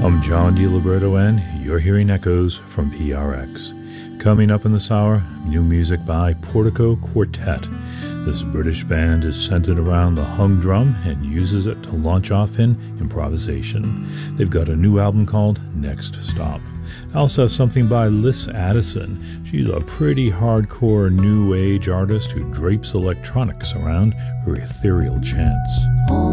I'm John DiLiberto, and you're hearing echoes from PRX. Coming up in this hour, new music by Portico Quartet. This British band is centered around the hung drum and uses it to launch off in improvisation. They've got a new album called Next Stop. I also have something by Liz Addison. She's a pretty hardcore new age artist who drapes electronics around her ethereal chants.